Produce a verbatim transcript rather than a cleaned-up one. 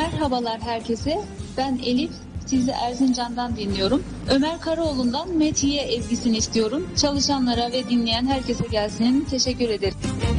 Merhabalar herkese. Ben Elif. Sizi Erzincan'dan dinliyorum. Ömer Karaoğlu'ndan Metiye ezgisini istiyorum. Çalışanlara ve dinleyen herkese gelsin. Teşekkür ederim.